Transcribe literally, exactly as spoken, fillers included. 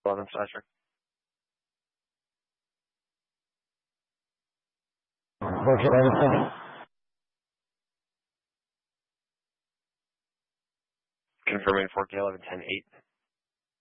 eleven Sasha. four K eleven ten. Confirming four K eleven ten eight.